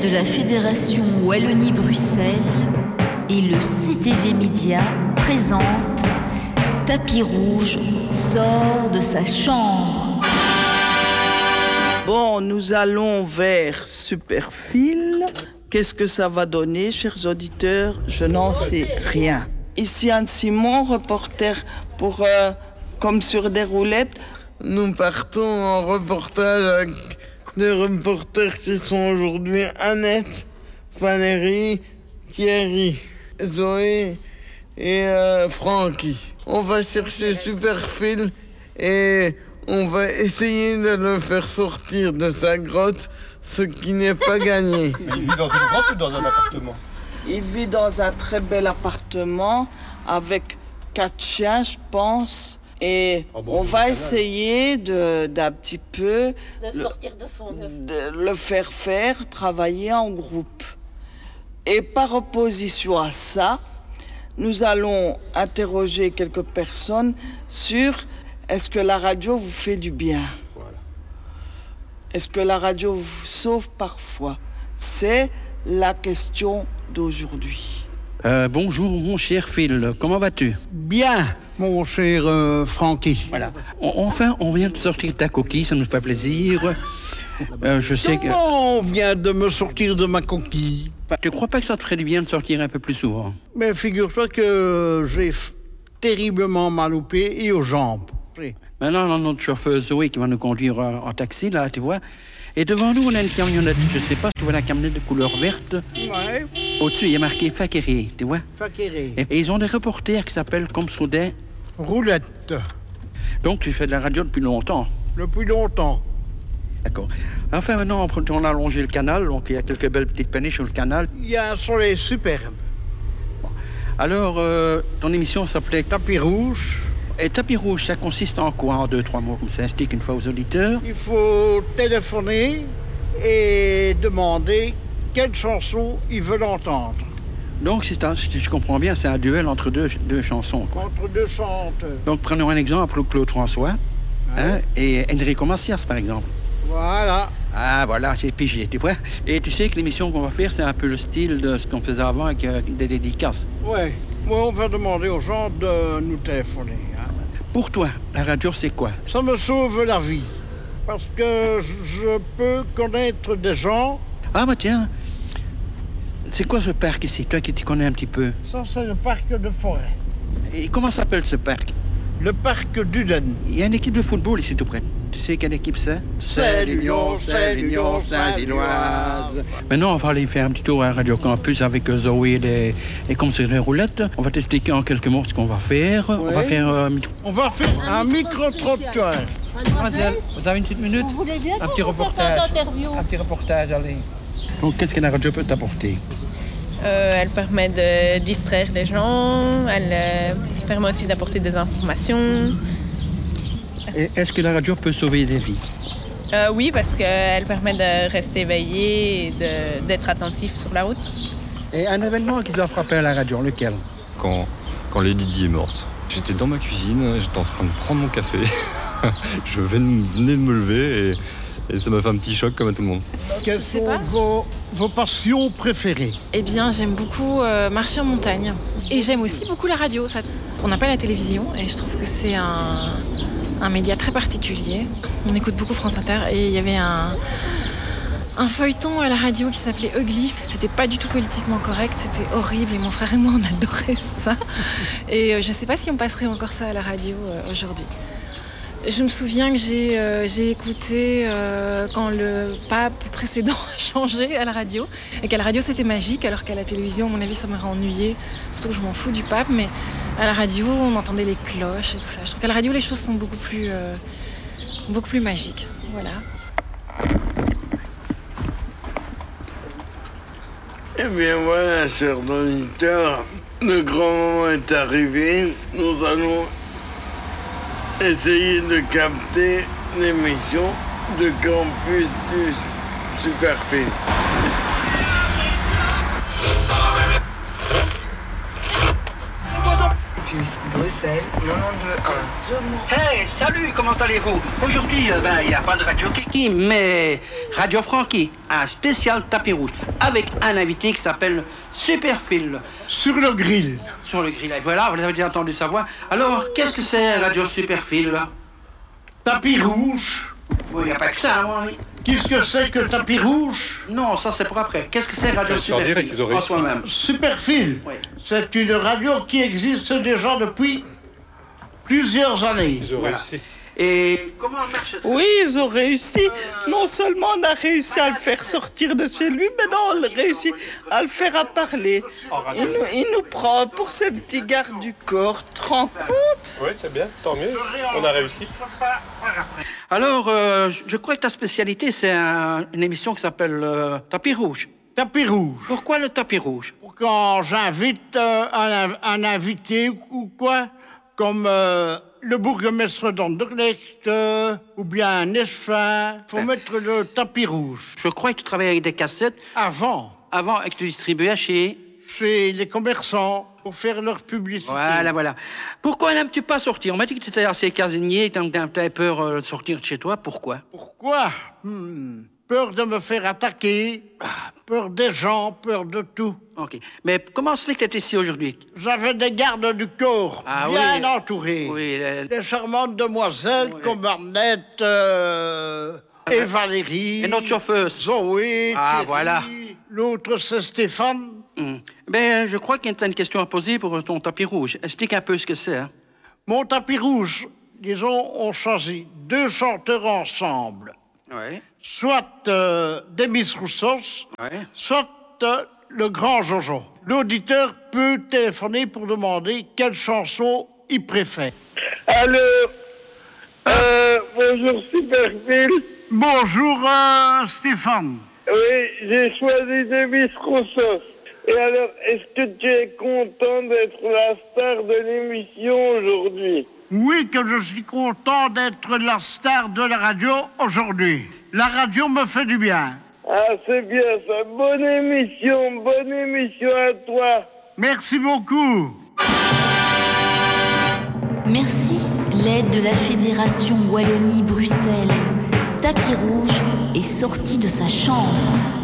de la Fédération Wallonie-Bruxelles et le CTV Média présente Tapis Rouge sort de sa chambre. Bon, nous allons vers Superfil. Qu'est-ce que ça va donner, chers auditeurs? Je n'en sais rien. Ici Anne Simon, reporter pour Comme sur des roulettes. Nous partons en reportage avec des reporters qui sont aujourd'hui Annette, Valérie, Thierry, Zoé et Francky. On va chercher Superfil et on va essayer de le faire sortir de sa grotte, ce qui n'est pas gagné. Mais il vit dans une grotte ou dans un appartement? Il vit dans un très bel appartement avec 4 chiens, je pense. Et on va essayer d'un petit peu sortir de son œuf. De le faire travailler en groupe. Et par opposition à ça, nous allons interroger quelques personnes sur est-ce que la radio vous fait du bien? Voilà. Est-ce que la radio vous sauve parfois? C'est la question d'aujourd'hui. Bonjour mon cher Phil, comment vas-tu? Bien, mon cher Francky. Voilà. Enfin, on vient de sortir ta coquille, ça nous fait plaisir. Je sais que... Comment on vient de me sortir de ma coquille? Tu crois pas que ça te ferait du bien de sortir un peu plus souvent? Mais figure-toi que j'ai terriblement mal aux pieds et aux jambes. Maintenant, notre chauffeur Zoé qui va nous conduire en taxi, là, tu vois. Et devant nous, on a une camionnette. Je sais pas si tu vois la camionnette de couleur verte. Ouais. Au-dessus, il y a marqué Fakéré, tu vois. Fakéré. Et ils ont des reporters qui s'appellent comme sur des... Roulettes. Donc, tu fais de la radio depuis longtemps? Depuis longtemps. D'accord. Enfin, maintenant, on a allongé le canal, donc il y a quelques belles petites péniches sur le canal. Il y a un soleil superbe. Bon. Alors, ton émission s'appelait... Tapis Rouge. Et Tapis Rouge, ça consiste en quoi, en 2-3 mots, comme ça explique une fois aux auditeurs? Il faut téléphoner et demander quelle chanson ils veulent entendre. Donc, si je comprends bien, c'est un duel entre deux chansons, quoi. Entre deux chanteurs. Donc, prenons un exemple, Claude François, hein, et Enrico Macias, par exemple. Voilà. Ah, voilà, j'ai pigé, tu vois. Et tu sais que l'émission qu'on va faire, c'est un peu le style de ce qu'on faisait avant avec des dédicaces. Ouais. Moi, on va demander aux gens de nous téléphoner. Hein. Pour toi, la radio, c'est quoi? Ça me sauve la vie. Parce que je peux connaître des gens. Ah, bah tiens, c'est quoi ce parc ici, toi qui t'y connais un petit peu? Ça, c'est le parc de forêt. Et comment s'appelle ce parc? Le parc d'Uden. Il y a une équipe de football ici tout près. Tu sais quelle équipe c'est? C'est l'Union Saint-Gilloise. Maintenant, on va aller faire un petit tour à Radio Campus avec Zoé et comme sur les roulettes. On va t'expliquer en quelques mots ce qu'on va faire. Ouais. On va faire un micro-trottoir. Mademoiselle, vous avez une petite minute? Vous voulez bien un petit reportage. Un petit reportage, allez. Donc, qu'est-ce que la radio peut t'apporter? Elle permet de distraire les gens, elle permet aussi d'apporter des informations. Et est-ce que la radio peut sauver des vies? Oui, parce qu'elle permet de rester éveillé et d'être attentif sur la route. Et un événement qui t'a frappé à la radio, lequel? Quand Lady Di est morte. J'étais dans ma cuisine, j'étais en train de prendre mon café. Je venais de me lever et ça m'a fait un petit choc comme à tout le monde. Quelles sont vos passions préférées? Eh bien, j'aime beaucoup marcher en montagne. Et j'aime aussi beaucoup la radio. On n'a pas la télévision et je trouve que c'est un média très particulier. On écoute beaucoup France Inter et il y avait un feuilleton à la radio qui s'appelait Ugly. C'était pas du tout politiquement correct, c'était horrible et mon frère et moi on adorait ça. Et je sais pas si on passerait encore ça à la radio aujourd'hui. Je me souviens que j'ai écouté quand le pape précédent a changé à la radio et qu'à la radio c'était magique alors qu'à la télévision à mon avis ça m'aurait ennuyé. Surtout que je m'en fous du pape mais à la radio on entendait les cloches et tout ça. Je trouve qu'à la radio les choses sont beaucoup plus magiques. Voilà. Eh bien voilà, chers auditeurs, le grand moment est arrivé. Nous allons essayer de capter l'émission de Campus plus Superfil. Bruxelles 92.1. Hey, salut, comment allez-vous? Aujourd'hui, il n'y a pas de Radio Kiki, mais Radio Frankie, un spécial tapis rouge, avec un invité qui s'appelle Superphil. Sur le grill. Sur le grill, et voilà, vous avez déjà entendu sa voix. Alors, qu'est-ce que c'est Radio Superphil? Tapis rouge. Il n'y a pas que ça, moi. Qu'est-ce que c'est que tapis rouge? Non, ça c'est pour après. Qu'est-ce que c'est Radio Superphil en soi-même? Superphil, Oui. c'est une radio qui existe déjà depuis plusieurs années. Ils ont réussi. Et comment marche ça? Oui, ils ont réussi. Non seulement on a réussi à le faire sortir de chez lui, mais non, on a réussi à le faire à parler. Il nous prend pour ce petit garde du corps, tu te rends compte? Oui, c'est bien, tant mieux, on a réussi. Alors, je crois que ta spécialité, c'est une émission qui s'appelle Tapis Rouge. Tapis rouge. Pourquoi le tapis rouge? Pour quand j'invite un invité ou quoi, comme le bourgmestre d'Anderlecht ou bien un échevin, faut mettre le tapis rouge. Je crois que tu travaillais avec des cassettes. Avant, Et que tu distribuais chez les commerçants, pour faire leur publicité. Voilà. Pourquoi n'aimes-tu pas sortir? On m'a dit que tu étais assez casanier, que tu avais peur de sortir de chez toi. Pourquoi? Pourquoi? Peur de me faire attaquer, peur des gens, peur de tout. Ok. Mais comment se fait que tu es ici aujourd'hui? J'avais des gardes du corps bien entourés. Oui. Des charmantes demoiselles comme Arnette et Valérie. Et notre chauffeuse. Zoé, Thierry. Voilà. L'autre, c'est Stéphane. Je crois qu'il y a une question à poser pour ton tapis rouge. Explique un peu ce que c'est. Hein. Mon tapis rouge, disons, on choisit 2 chanteurs ensemble. Ouais. Soit Demis Roussos, soit le Grand Jojo. L'auditeur peut téléphoner pour demander quelle chanson il préfère. Allô, bonjour Superphil. Bonjour Stéphane. Oui, j'ai choisi Demis Roussos. Et alors, est-ce que tu es content d'être la star de l'émission aujourd'hui? Oui, que je suis content d'être la star de la radio aujourd'hui. La radio me fait du bien. Ah, c'est bien ça. Bonne émission à toi. Merci beaucoup. Merci, l'aide de la Fédération Wallonie-Bruxelles. Tapis Rouge est sorti de sa chambre.